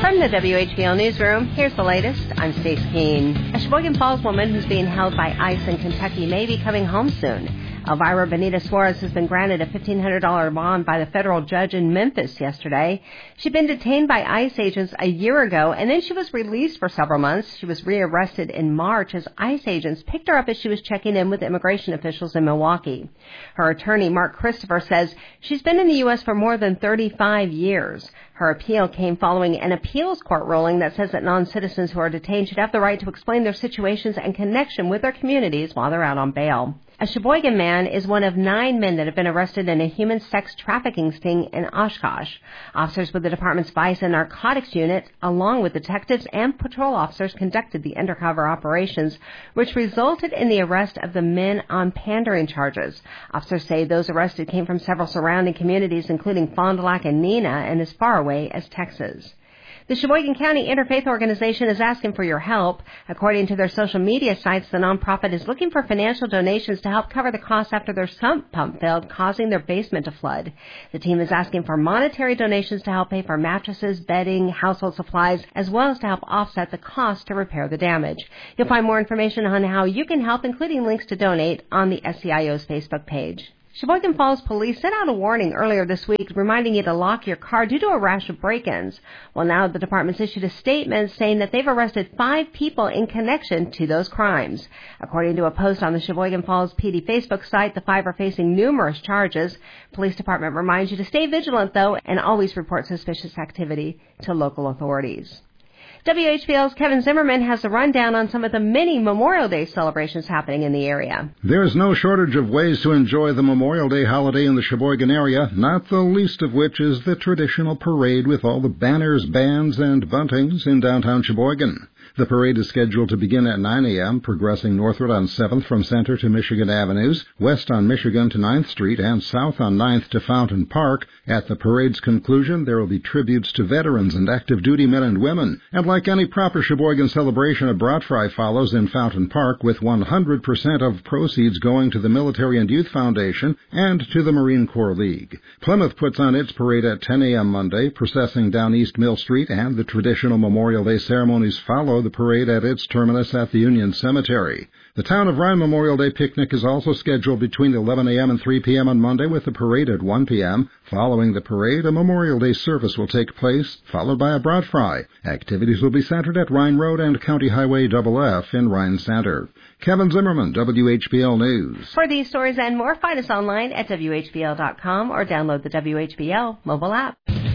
From the WHBL Newsroom, here's the latest. I'm Stace Keene. A Sheboygan Falls woman who's being held by ICE in Kentucky may be coming home soon. Elvira Benita Suarez has been granted a $1,500 bond by the federal judge in Memphis yesterday. She'd been detained by ICE agents a year ago, and then she was released for several months. She was rearrested in March as ICE agents picked her up as she was checking in with immigration officials in Milwaukee. Her attorney, Mark Christopher, says she's been in the U.S. for more than 35 years. Her appeal came following an appeals court ruling that says that non-citizens who are detained should have the right to explain their situations and connection with their communities while they're out on bail. A Sheboygan man is one of 9 men that have been arrested in a human sex trafficking sting in Oshkosh. Officers with the department's Vice and Narcotics Unit, along with detectives and patrol officers, conducted the undercover operations, which resulted in the arrest of the men on pandering charges. Officers say those arrested came from several surrounding communities, including Fond du Lac and Neenah, and as far away as Texas. The Sheboygan County Interfaith Organization is asking for your help. According to their social media sites, the nonprofit is looking for financial donations to help cover the costs after their sump pump failed, causing their basement to flood. The team is asking for monetary donations to help pay for mattresses, bedding, household supplies, as well as to help offset the cost to repair the damage. You'll find more information on how you can help, including links to donate, on the SCIO's Facebook page. Sheboygan Falls Police sent out a warning earlier this week reminding you to lock your car due to a rash of break-ins. Well, now the department's issued a statement saying that they've arrested 5 people in connection to those crimes. According to a post on the Sheboygan Falls PD Facebook site, the 5 are facing numerous charges. Police department reminds you to stay vigilant, though, and always report suspicious activity to local authorities. WHBL's Kevin Zimmerman has a rundown on some of the many Memorial Day celebrations happening in the area. There's no shortage of ways to enjoy the Memorial Day holiday in the Sheboygan area, not the least of which is the traditional parade with all the banners, bands, and buntings in downtown Sheboygan. The parade is scheduled to begin at 9 a.m., progressing northward on 7th from Center to Michigan Avenues, west on Michigan to 9th Street, and south on 9th to Fountain Park. At the parade's conclusion, there will be tributes to veterans and active duty men and women. And like any proper Sheboygan celebration, a brat fry follows in Fountain Park, with 100% of proceeds going to the Military and Youth Foundation and to the Marine Corps League. Plymouth puts on its parade at 10 a.m. Monday, processing down East Mill Street, and the traditional Memorial Day ceremonies follow the parade at its terminus at the Union Cemetery. The Town of Ryan Memorial Day picnic is also scheduled between 11 a.m. and 3 p.m. on Monday, with the parade at 1 p.m. Following the parade, a Memorial Day service will take place, followed by a brat fry. Activities will be centered at Ryan Road and County Highway FF in Ryan Center. Kevin Zimmerman, WHBL News. For these stories and more, find us online at WHBL.com or download the WHBL mobile app.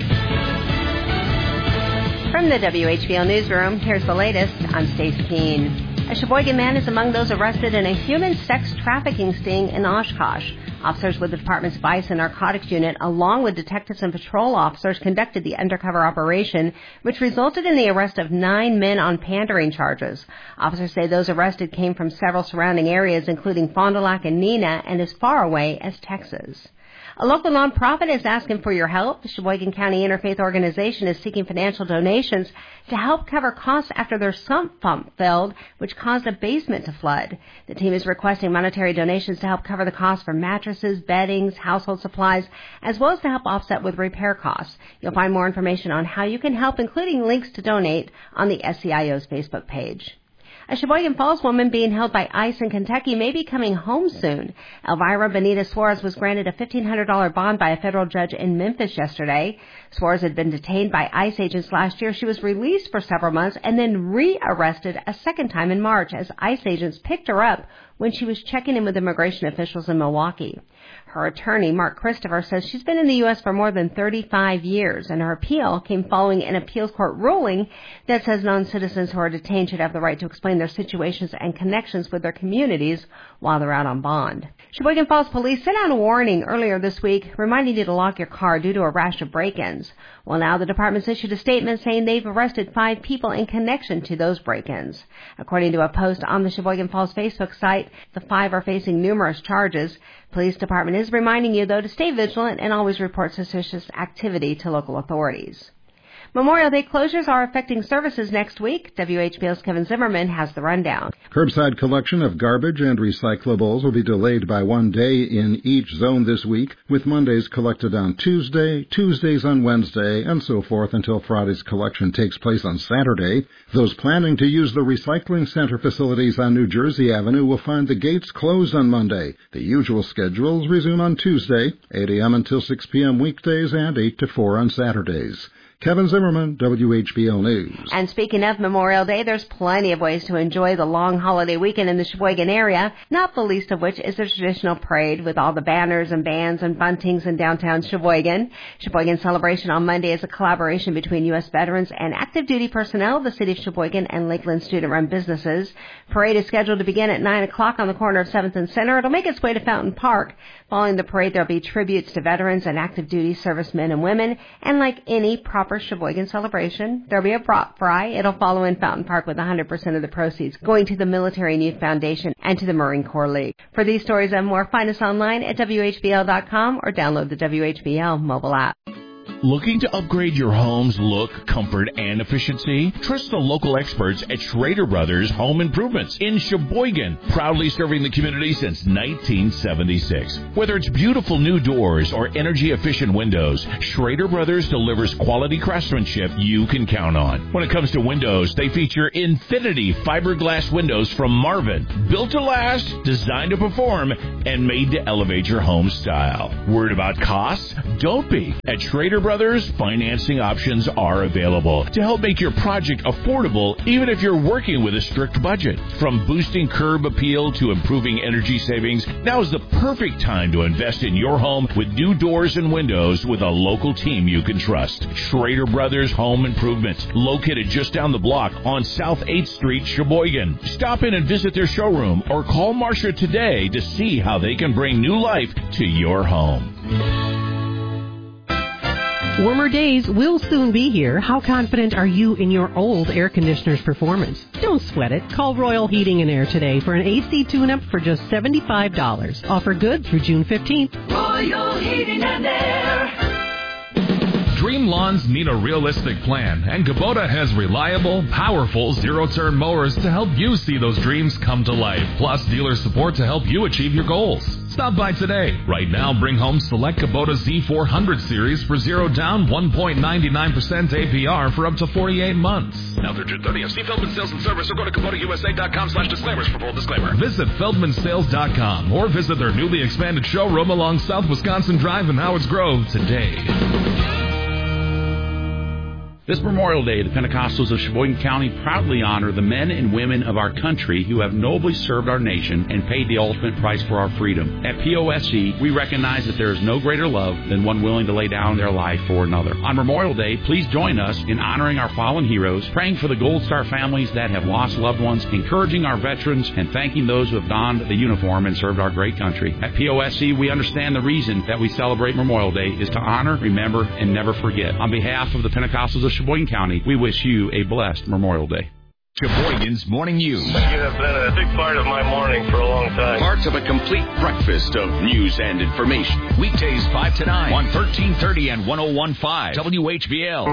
From the WHBL Newsroom, here's the latest. I'm Stace Keene. A Sheboygan man is among those arrested in a human sex trafficking sting in Oshkosh. Officers with the department's Vice and Narcotics Unit, along with detectives and patrol officers, conducted the undercover operation, which resulted in the arrest of 9 men on pandering charges. Officers say those arrested came from several surrounding areas, including Fond du Lac and Neenah, and as far away as Texas. A local nonprofit is asking for your help. The Sheboygan County Interfaith Organization is seeking financial donations to help cover costs after their sump pump failed, which caused a basement to flood. The team is requesting monetary donations to help cover the costs for mattresses, beddings, household supplies, as well as to help offset with repair costs. You'll find more information on how you can help, including links to donate, on the SCIO's Facebook page. A Sheboygan Falls woman being held by ICE in Kentucky may be coming home soon. Elvira Benita Suarez was granted a $1,500 bond by a federal judge in Memphis yesterday. Suarez had been detained by ICE agents last year. She was released for several months and then re-arrested a second time in March as ICE agents picked her up when she was checking in with immigration officials in Milwaukee. Her attorney, Mark Christopher, says she's been in the U.S. for more than 35 years, and her appeal came following an appeals court ruling that says non-citizens who are detained should have the right to explain their situations and connections with their communities while they're out on bond. Sheboygan Falls Police sent out a warning earlier this week reminding you to lock your car due to a rash of break-ins. Well, now the department's issued a statement saying they've arrested 5 people in connection to those break-ins. According to a post on the Sheboygan Falls Facebook site, the 5 are facing numerous charges. Police department is reminding you, though, to stay vigilant and always report suspicious activity to local authorities. Memorial Day closures are affecting services next week. WHBO's Kevin Zimmerman has the rundown. Curbside collection of garbage and recyclables will be delayed by one day in each zone this week, with Mondays collected on Tuesday, Tuesdays on Wednesday, and so forth until Friday's collection takes place on Saturday. Those planning to use the recycling center facilities on New Jersey Avenue will find the gates closed on Monday. The usual schedules resume on Tuesday, 8 a.m. until 6 p.m. weekdays and 8 to 4 on Saturdays. Kevin Zimmerman, WHBO News. And speaking of Memorial Day, there's plenty of ways to enjoy the long holiday weekend in the Sheboygan area, not the least of which is the traditional parade with all the banners and bands and buntings in downtown Sheboygan. Sheboygan Celebration on Monday is a collaboration between U.S. veterans and active duty personnel, the City of Sheboygan, and Lakeland student-run businesses. Parade is scheduled to begin at 9 o'clock on the corner of 7th and Center. It'll make its way to Fountain Park. Following the parade, there'll be tributes to veterans and active duty servicemen and women, and like any proper Sheboygan celebration, there'll be a brat fry. It'll follow in Fountain Park with 100% of the proceeds going to the Military and Youth Foundation and to the Marine Corps League. For these stories and more, find us online at WHBL.com or download the WHBL mobile app. Looking to upgrade your home's look, comfort, and efficiency? Trust the local experts at Schrader Brothers Home Improvements in Sheboygan, proudly serving the community since 1976. Whether it's beautiful new doors or energy-efficient windows, Schrader Brothers delivers quality craftsmanship you can count on. When it comes to windows, they feature Infinity fiberglass windows from Marvin, built to last, designed to perform, and made to elevate your home style. Worried about costs? Don't be. At Schrader Brothers, financing options are available to help make your project affordable even if you're working with a strict budget. From boosting curb appeal to improving energy savings, now is the perfect time to invest in your home with new doors and windows with a local team you can trust. Schrader Brothers Home Improvements, located just down the block on South 8th Street, Sheboygan. Stop in and visit their showroom or call Marcia today to see how they can bring new life to your home. Warmer days will soon be here. How confident are you in your old air conditioner's performance? Don't sweat it. Call Royal Heating and Air today for an AC tune-up for just $75. Offer good through June 15th. Royal Heating and Air. Dream lawns need a realistic plan, and Kubota has reliable, powerful zero-turn mowers to help you see those dreams come to life, plus dealer support to help you achieve your goals. Stop by today. Right now, bring home select Kubota Z400 series for zero down, 1.99% APR for up to 48 months. Now through June 30th, see Feldman Sales and Service or go to KubotaUSA.com/disclaimers for full disclaimer. Visit FeldmanSales.com or visit their newly expanded showroom along South Wisconsin Drive in Howards Grove today. This Memorial Day, the Pentecostals of Sheboygan County proudly honor the men and women of our country who have nobly served our nation and paid the ultimate price for our freedom. At POSC, we recognize that there is no greater love than one willing to lay down their life for another. On Memorial Day, please join us in honoring our fallen heroes, praying for the Gold Star families that have lost loved ones, encouraging our veterans, and thanking those who have donned the uniform and served our great country. At POSC, we understand the reason that we celebrate Memorial Day is to honor, remember, and never forget. On behalf of the Pentecostals of Sheboygan County, we wish you a blessed Memorial Day. Sheboygan's Morning News. You have been a big part of my morning for a long time. Part of a complete breakfast of news and information. Weekdays 5 to 9 on 1330 and 101.5 WHBL.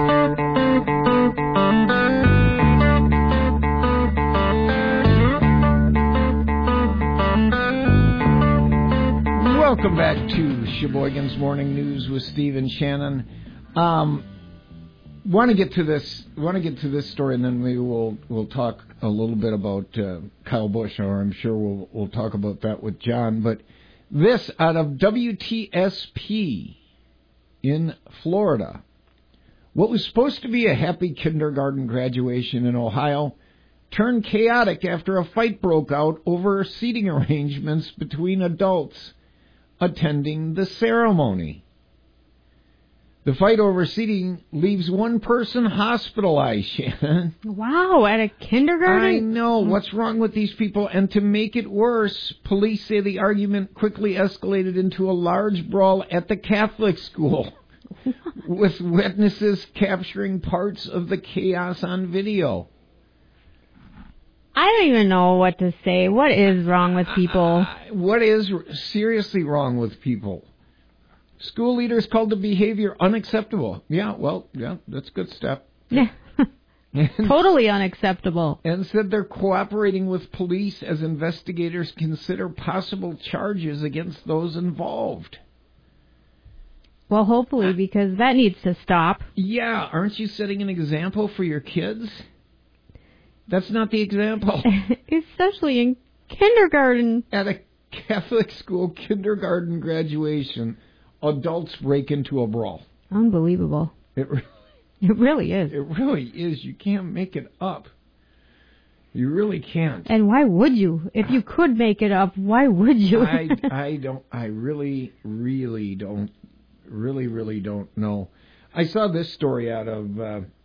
Welcome back to Sheboygan's Morning News with Steve and Shannon. Want to get to this story, and then we'll talk a little bit about Kyle Busch, or I'm sure we'll talk about that with John. But this out of WTSP in Florida. What was supposed to be a happy kindergarten graduation in Ohio turned chaotic after a fight broke out over seating arrangements between adults attending the ceremony. The fight over seating leaves one person hospitalized, Shannon. Wow, at a kindergarten? I know. What's wrong with these people? And to make it worse, police say the argument quickly escalated into a large brawl at the Catholic school, with witnesses capturing parts of the chaos on video. I don't even know what to say. What is wrong with people? What is seriously wrong with people? School leaders called the behavior unacceptable. Yeah, that's a good step. Yeah. Totally unacceptable. And said they're cooperating with police as investigators consider possible charges against those involved. Well, hopefully, because that needs to stop. Yeah, aren't you setting an example for your kids? That's not the example. Especially in kindergarten. At a Catholic school kindergarten graduation, adults break into a brawl. Unbelievable. It really is. It really is. You can't make it up. You really can't. And why would you? If you could make it up, why would you? I really don't know. I saw this story out of,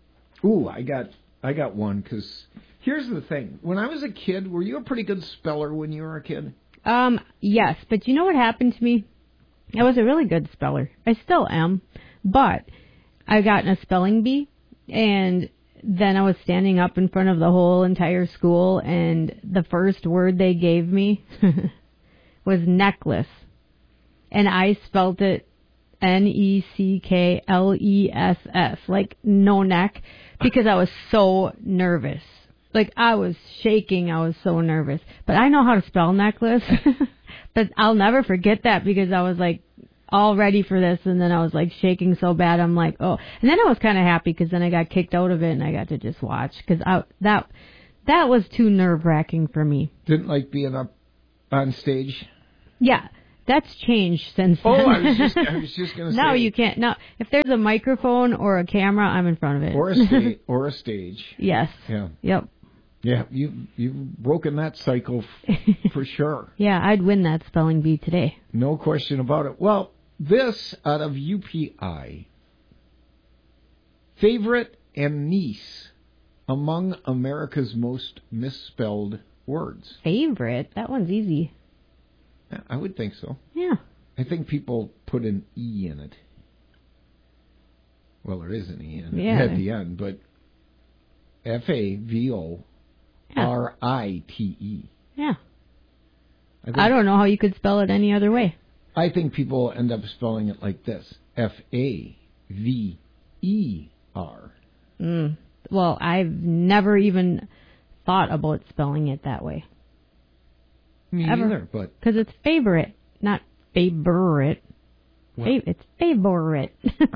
I got one, because here's the thing. When I was a kid, were you a pretty good speller when you were a kid? Yes, but you know what happened to me? I was a really good speller. I still am, but I got in a spelling bee, and then I was standing up in front of the whole entire school, and the first word they gave me was necklace, and I spelled it Neckles, like no neck, because I was so nervous. Like, I was shaking. I was so nervous. But I know how to spell necklace. But I'll never forget that, because I was like all ready for this, and then I was like shaking so bad. I'm like, oh. And then I was kind of happy, because then I got kicked out of it and I got to just watch, because that was too nerve-wracking for me. Didn't like being up on stage? Yeah. That's changed since then. Oh, I was just going to say. No, you can't. No, if there's a microphone or a camera, I'm in front of it. Or a stage. Yes. Yeah. Yep. Yeah, you've broken that cycle for sure. Yeah, I'd win that spelling bee today. No question about it. Well, this out of UPI. Favorite and niece among America's most misspelled words. Favorite? That one's easy. Yeah, I would think so. Yeah. I think people put an E in it. Well, there is an E in it at the end, but Favorite. Yeah. I don't know how you could spell it any other way. I think people end up spelling it like this. Faver. Well, I've never even thought about spelling it that way. Me neither, but... Because it's favorite, not favorite. It's favorite.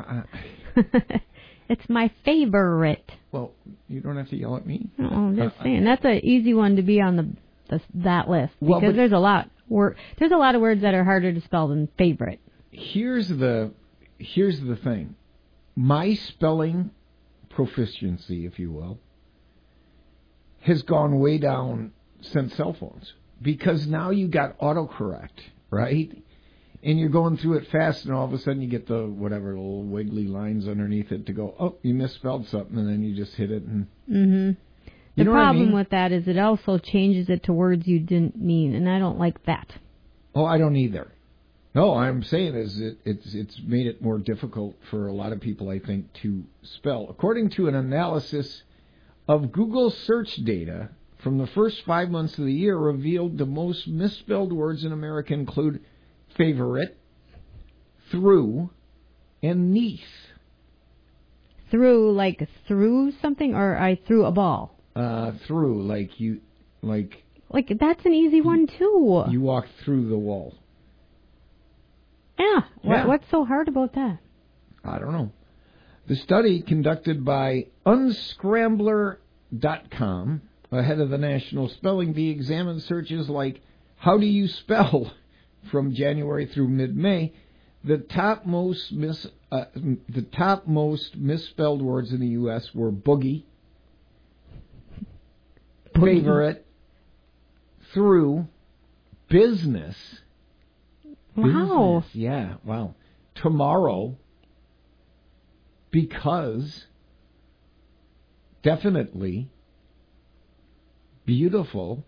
It's my favorite. Well, you don't have to yell at me. No, I'm just saying. That's an easy one to be on that list. Because there's a lot of words that are harder to spell than favorite. Here's the thing. My spelling proficiency, if you will, has gone way down since cell phones. Because now you got autocorrect, right? And you're going through it fast, and all of a sudden you get the whatever little wiggly lines underneath it to go, oh, you misspelled something, and then you just hit it. And The problem with that is it also changes it to words you didn't mean, and I don't like that. Oh, I don't either. No, I'm saying is it's made it more difficult for a lot of people, I think, to spell. According to an analysis of Google search data from the first 5 months of the year, revealed the most misspelled words in America include favorite, through, and niece. Through, like through something, or I threw a ball? Through, like you, like... Like, that's an easy one, too. You walked through the wall. Yeah. What's so hard about that? I don't know. The study, conducted by Unscrambler.com, ahead of the National Spelling Bee, examined searches like, how do you spell, from January through mid-May. The top most misspelled words in the U.S. were boogie, favorite, through, business. Wow. Yeah, wow. Tomorrow, because, definitely, beautiful,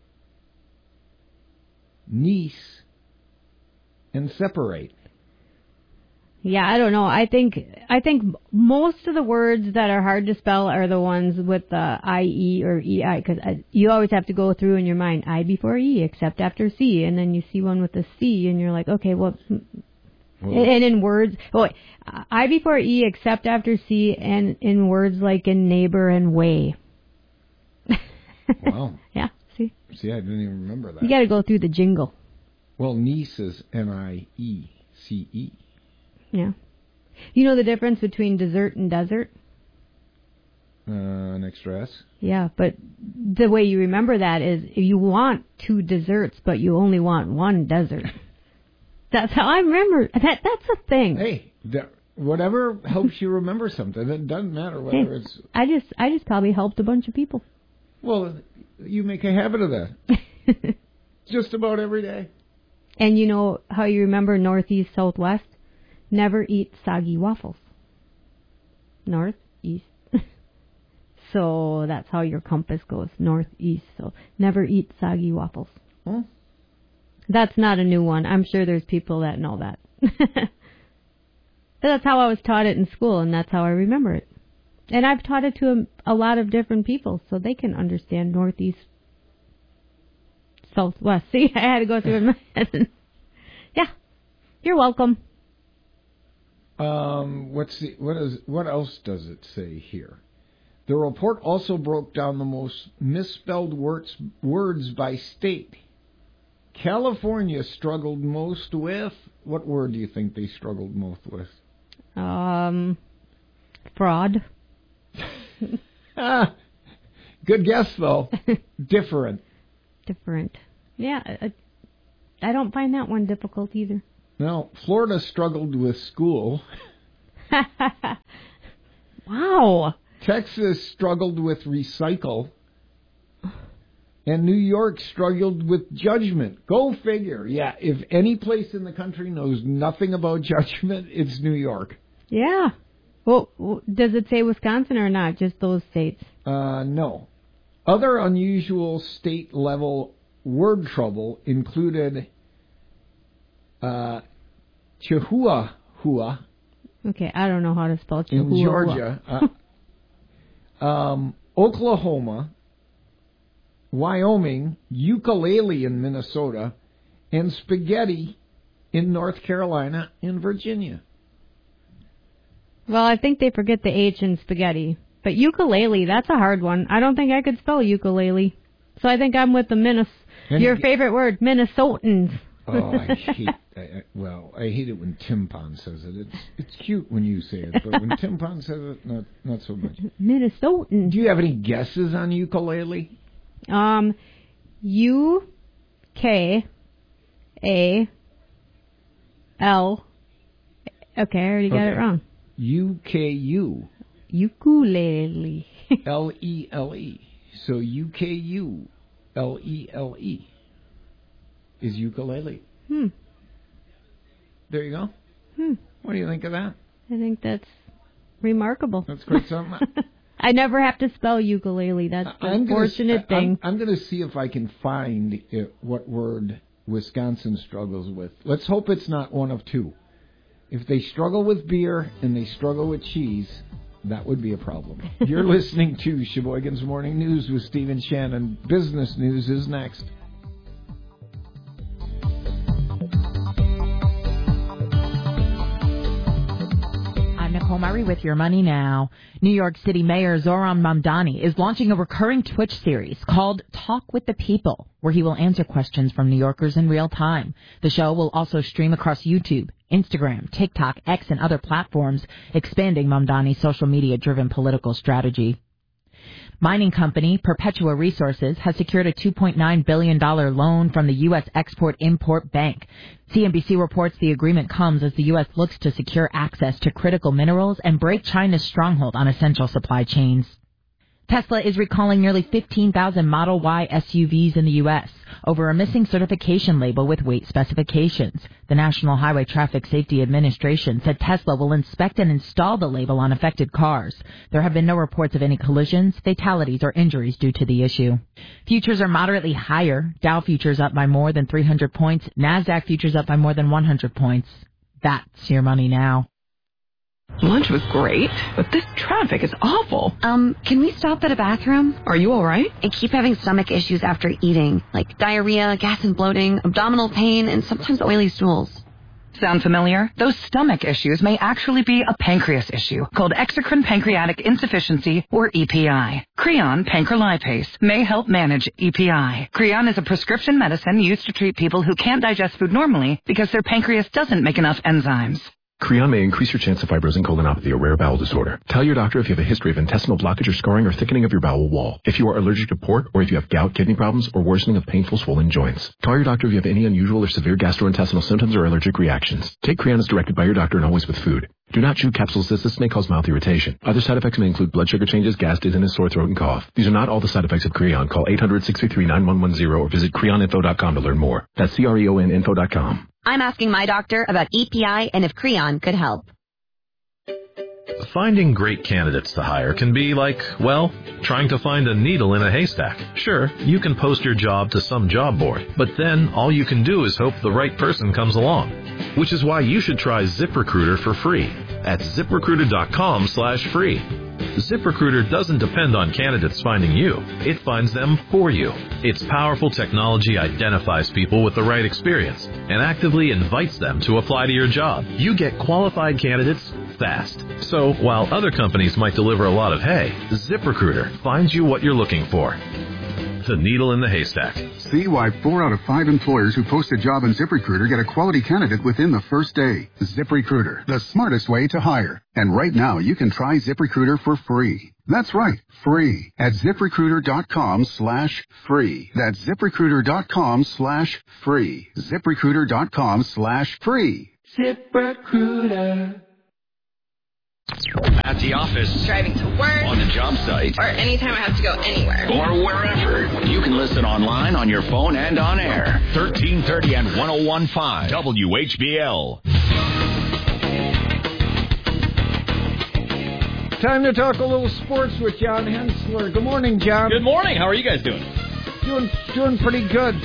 niece, and separate. Yeah, I don't know. I think most of the words that are hard to spell are the ones with the IE or EI, because you always have to go through in your mind I before E, except after C, and then you see one with a C, and you're like, okay, well, And in words, I before E except after C, and in words like in neighbor and way. Wow. Yeah, see, I didn't even remember that. You got to go through the jingle. Well, niece is Niece. Yeah. You know the difference between dessert and desert? An extra S? Yeah, but the way you remember that is you want 2 desserts, but you only want 1 desert. That's how I remember. That's a thing. Hey, whatever helps you remember something. It doesn't matter whether it's... I just probably helped a bunch of people. Well, you make a habit of that. Just about every day. And you know how you remember northeast, southwest? Never eat soggy waffles. North, east. So that's how your compass goes, north, east. So never eat soggy waffles. Huh? That's not a new one. I'm sure there's people that know that. But that's how I was taught it in school, and that's how I remember it. And I've taught it to a lot of different people, so they can understand northeast, southwest. See, I had to go through it in my head. Yeah, you're welcome. What else does it say here? The report also broke down the most misspelled words by state. California struggled most with... What word do you think they struggled most with? Fraud. Good guess, though. Different. Yeah, I don't find that one difficult either. No, Florida struggled with school. Wow. Texas struggled with recycle. And New York struggled with judgment. Go figure. Yeah, if any place in the country knows nothing about judgment, it's New York. Yeah. Well, does it say Wisconsin or not? Just those states? No. Other unusual state-level word trouble included Chihuahua. Okay, I don't know how to spell Chihuahua. In Georgia. Oklahoma, Wyoming, ukulele in Minnesota, and spaghetti in North Carolina and Virginia. Well, I think they forget the H in spaghetti. But ukulele, that's a hard one. I don't think I could spell ukulele. So I think I'm with the your favorite word, Minnesotans. Oh, I hate it when Tim Pond says it. It's cute when you say it, but when Tim Pond says it, not so much. Minnesotan. Do you have any guesses on ukulele? U-K-A-L. Okay, I already got it wrong. U-K-U. Ukulele. L-E-L-E. So U-K-U-L-E-L-E is ukulele. There you go. What do you think of that? I think that's remarkable. That's quite something. I never have to spell ukulele. That's the fortunate thing. I'm going to see if I can find what word Wisconsin struggles with. Let's hope it's not one of 2. If they struggle with beer and they struggle with cheese, that would be a problem. You're listening to Sheboygan's Morning News with Stephen Shannon. Business news is next. Nicole Murray with Your Money Now. New York City Mayor Zohran Mamdani is launching a recurring Twitch series called Talk with the People, where he will answer questions from New Yorkers in real time. The show will also stream across YouTube, Instagram, TikTok, X, and other platforms, expanding Mamdani's social media-driven political strategy. Mining company Perpetua Resources has secured a $2.9 billion loan from the U.S. Export-Import Bank. CNBC reports the agreement comes as the U.S. looks to secure access to critical minerals and break China's stronghold on essential supply chains. Tesla is recalling nearly 15,000 Model Y SUVs in the U.S. over a missing certification label with weight specifications. The National Highway Traffic Safety Administration said Tesla will inspect and install the label on affected cars. There have been no reports of any collisions, fatalities, or injuries due to the issue. Futures are moderately higher. Dow futures up by more than 300 points. NASDAQ futures up by more than 100 points. That's Your Money Now. Lunch was great, but this traffic is awful. Can we stop at a bathroom? Are you all right? I keep having stomach issues after eating, like diarrhea, gas and bloating, abdominal pain, and sometimes oily stools. Sound familiar? Those stomach issues may actually be a pancreas issue called exocrine pancreatic insufficiency, or EPI. Creon pancrelipase may help manage EPI. Creon is a prescription medicine used to treat people who can't digest food normally because their pancreas doesn't make enough enzymes. Creon may increase your chance of fibrosing colonopathy, a rare bowel disorder. Tell your doctor if you have a history of intestinal blockage or scarring or thickening of your bowel wall, if you are allergic to pork, or if you have gout, kidney problems, or worsening of painful swollen joints. Call your doctor if you have any unusual or severe gastrointestinal symptoms or allergic reactions. Take Creon as directed by your doctor and always with food. Do not chew capsules as this may cause mouth irritation. Other side effects may include blood sugar changes, gas, dizziness, sore throat, and cough. These are not all the side effects of Creon. Call 800-633-9110 or visit creoninfo.com to learn more. That's CREONinfo.com. I'm asking my doctor about EPI and if Creon could help. Finding great candidates to hire can be like, well, trying to find a needle in a haystack. Sure, you can post your job to some job board, but then all you can do is hope the right person comes along. Which is why you should try ZipRecruiter for free at ZipRecruiter.com/free. ZipRecruiter doesn't depend on candidates finding you. It finds them for you. Its powerful technology identifies people with the right experience and actively invites them to apply to your job. You get qualified candidates fast. So while other companies might deliver a lot of hay, ZipRecruiter finds you what you're looking for. The needle in the haystack. See why 4 out of 5 employers who post a job on ZipRecruiter get a quality candidate within the first day. ZipRecruiter, the smartest way to hire. And right now, you can try ZipRecruiter for free. That's right, free at ZipRecruiter.com/free. That's ZipRecruiter.com/free. ZipRecruiter.com/free. ZipRecruiter. At the office, driving to work, on the job site, or anytime I have to go anywhere, or wherever. You can listen online, on your phone, and on air. 1330 and 101.5 WHBL. Time to talk a little sports with John Hensler. Good morning, John. Good morning. How are you guys doing? Doing pretty good.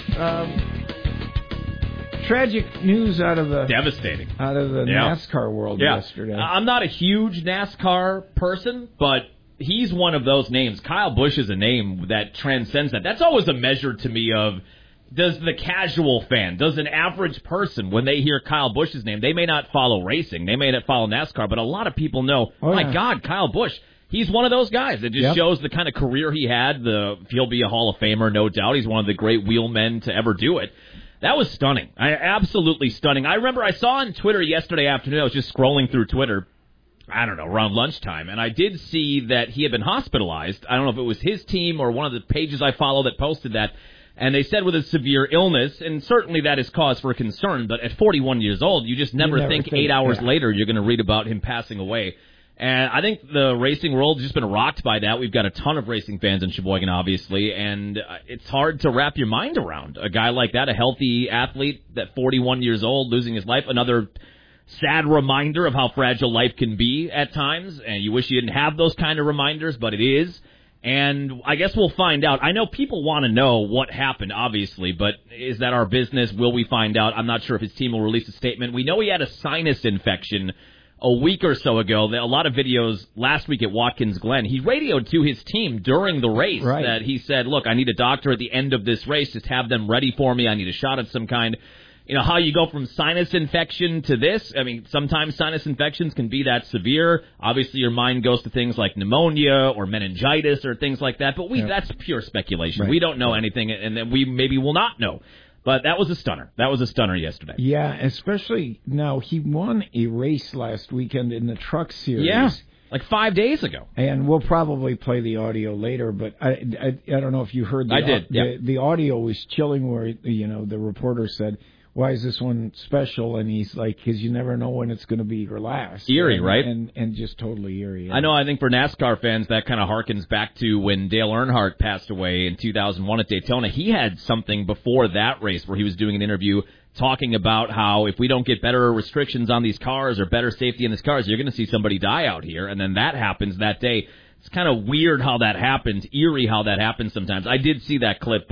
Tragic news devastating out of the NASCAR world yesterday. I'm not a huge NASCAR person, but he's one of those names. Kyle Busch is a name that transcends that. That's always a measure to me of, does the casual fan, does an average person, when they hear Kyle Busch's name, they may not follow racing, they may not follow NASCAR, but a lot of people know, my God, Kyle Busch. He's one of those guys. It just shows the kind of career he had. He'll be a Hall of Famer, no doubt. He's one of the great wheelmen to ever do it. That was stunning. Absolutely stunning. I remember I saw on Twitter yesterday afternoon, I was just scrolling through Twitter, I don't know, around lunchtime, and I did see that he had been hospitalized. I don't know if it was his team or one of the pages I follow that posted that, and they said with a severe illness, and certainly that is cause for concern, but at 41 years old, you just never think 8 hours later you're going to read about him passing away. And I think the racing world has just been rocked by that. We've got a ton of racing fans in Sheboygan, obviously, and it's hard to wrap your mind around. A guy like that, a healthy athlete, that 41 years old, losing his life, another sad reminder of how fragile life can be at times, and you wish you didn't have those kind of reminders, but it is. And I guess we'll find out. I know people want to know what happened, obviously, but is that our business? Will we find out? I'm not sure if his team will release a statement. We know he had a sinus infection a week or so ago. A lot of videos last week at Watkins Glen. He radioed to his team during the race that he said, look, I need a doctor at the end of this race. Just have them ready for me. I need a shot of some kind. You know, how you go from sinus infection to this. I mean, sometimes sinus infections can be that severe. Obviously, your mind goes to things like pneumonia or meningitis or things like that. But that's pure speculation. Right. We don't know anything, and then we maybe will not know. But that was a stunner. That was a stunner yesterday. Yeah, especially now he won a race last weekend in the truck series. Yeah, like 5 days ago. And we'll probably play the audio later, but I don't know if you heard I did. The audio was chilling where, the reporter said, why is this one special? And he's like, because you never know when it's going to be your last. Eerie, right? And just totally eerie. Yeah. I know, I think for NASCAR fans, that kind of harkens back to when Dale Earnhardt passed away in 2001 at Daytona. He had something before that race where he was doing an interview talking about how if we don't get better restrictions on these cars or better safety in these cars, you're going to see somebody die out here. And then that happens that day. It's kind of weird how that happens, eerie how that happens sometimes. I did see that clip, but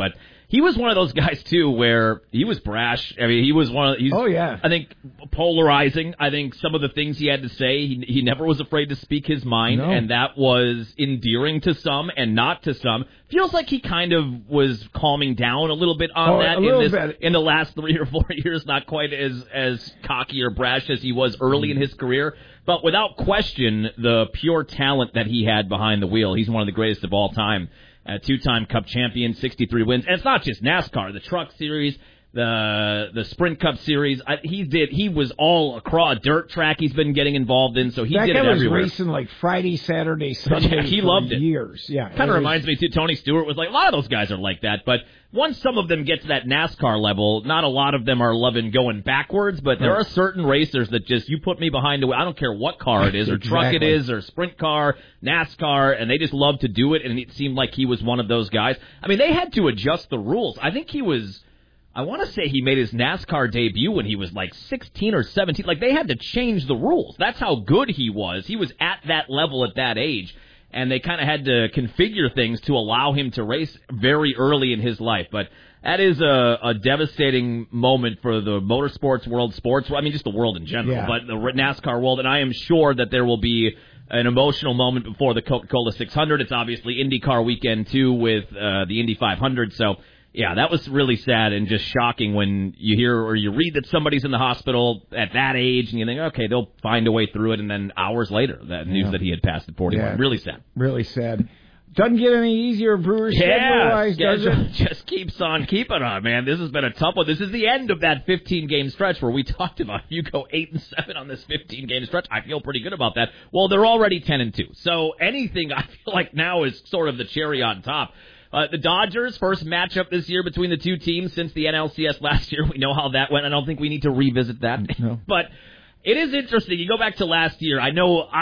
he was one of those guys, too, where he was brash. I mean, he was one of... I think polarizing. I think some of the things he had to say, he never was afraid to speak his mind, and that was endearing to some and not to some. Feels like he kind of was calming down a little bit on that in the last 3 or 4 years. Not quite as cocky or brash as he was early in his career. But without question, the pure talent that he had behind the wheel, he's one of the greatest of all time. Two-time Cup champion, 63 wins. And it's not just NASCAR, the Truck Series, the Sprint Cup Series. He was all across dirt track he's been getting involved in, so he did it everywhere. That guy was racing like Friday, Saturday, Sunday he loved it. Years. Yeah, kind of reminds me, too, Tony Stewart was like, a lot of those guys are like that, but once some of them get to that NASCAR level, not a lot of them are loving going backwards, but there are certain racers that just, you put me behind the wheel, I don't care what car it is, or truck it is, or sprint car, NASCAR, and they just love to do it, and it seemed like he was one of those guys. I mean, they had to adjust the rules. I think I want to say he made his NASCAR debut when he was like 16 or 17. Like, they had to change the rules. That's how good he was. He was at that level at that age. And they kind of had to configure things to allow him to race very early in his life. But that is a devastating moment for the motorsports world, just the world in general, but the NASCAR world. And I am sure that there will be an emotional moment before the Coca-Cola 600. It's obviously IndyCar weekend, too, with the Indy 500. So, yeah, that was really sad and just shocking when you hear or you read that somebody's in the hospital at that age, and you think, okay, they'll find a way through it, and then hours later, that news that he had passed at 41. Yeah. Really sad. Really sad. Doesn't get any easier, Brewers schedule-wise, does it? Just keeps on keeping on, man. This has been a tough one. This is the end of that 15-game stretch where we talked about if you go 8-7 on this 15-game stretch, I feel pretty good about that. Well, they're already 10-2. So anything I feel like now is sort of the cherry on top. The Dodgers, first matchup this year between the two teams since the NLCS last year. We know how that went. I don't think we need to revisit that. No. But it is interesting. You go back to last year. I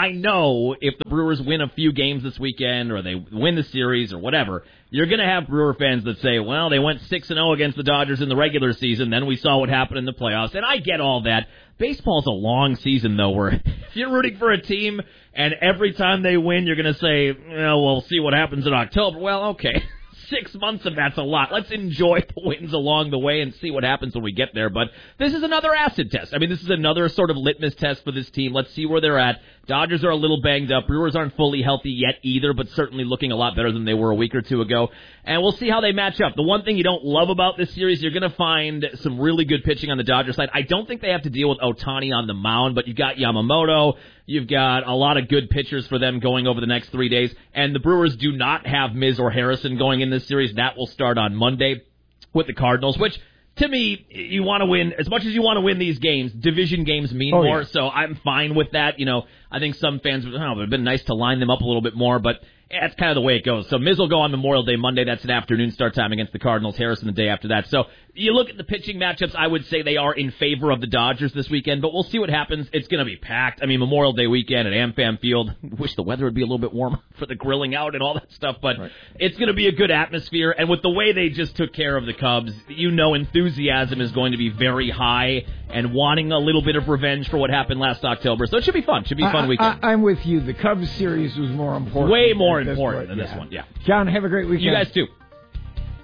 know if the Brewers win a few games this weekend or they win the series or whatever, you're going to have Brewer fans that say, well, they went 6-0 against the Dodgers in the regular season. Then we saw what happened in the playoffs. And I get all that. Baseball's a long season, though, where if you're rooting for a team and every time they win, you're going to say, well, we'll see what happens in October. Well, okay. 6 months of that's a lot. Let's enjoy the wins along the way and see what happens when we get there. But this is another acid test. I mean, this is another sort of litmus test for this team. Let's see where they're at. Dodgers are a little banged up. Brewers aren't fully healthy yet either, but certainly looking a lot better than they were a week or two ago. And we'll see how they match up. The one thing you don't love about this series, you're going to find some really good pitching on the Dodgers side. I don't think they have to deal with Ohtani on the mound, but you've got Yamamoto. You've got a lot of good pitchers for them going over the next 3 days. And the Brewers do not have Miz or Harrison going in this series. That will start on Monday with the Cardinals, which, to me, you want to win. As much as you want to win these games, division games mean more, so I'm fine with that. You know, I think some fans would, it would have been nice to line them up a little bit more, but that's kind of the way it goes. So Miz will go on Memorial Day Monday. That's an afternoon start time against the Cardinals. Harrison the day after that. So you look at the pitching matchups, I would say they are in favor of the Dodgers this weekend, but we'll see what happens. It's going to be packed. I mean, Memorial Day weekend at AmFam Field. Wish the weather would be a little bit warmer for the grilling out and all that stuff, but it's going to be a good atmosphere. And with the way they just took care of the Cubs, you know enthusiasm is going to be very high and wanting a little bit of revenge for what happened last October. So it should be fun. Should be a fun weekend. I'm with you. The Cubs series was more important. Way more important than this one, yeah. John, have a great weekend. You guys too.